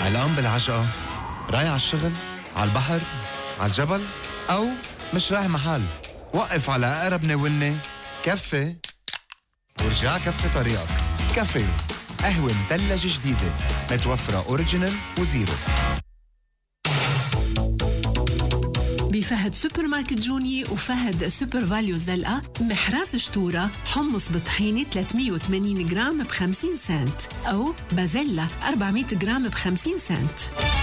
علقان بالعجقة، رايح على الشغل، على البحر، على الجبل، أو مش رايح محل. وقف على أقرب ناولني كفي ورجع كفي طريقك. كافي، قهوة مثلجة جديدة متوفرة أوريجينال وزيرو. بفهد سوبر ماركت جوني وفهد سوبر فاليو زلقة محراس شتورة حمص بطحينة 380 جرام ب50 سنت، أو بازيلا 400 جرام ب50 سنت.